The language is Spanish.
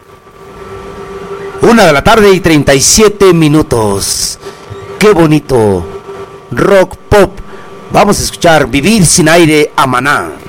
1:37 Qué bonito rock pop. Vamos a escuchar Vivir sin aire a Maná.